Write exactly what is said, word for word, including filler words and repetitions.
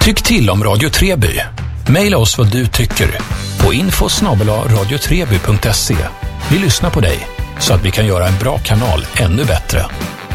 Tyck till om Radio Treby. Maila oss vad du tycker på info snabel-a radiotreby punkt se. Vi lyssnar på dig så att vi kan göra en bra kanal ännu bättre.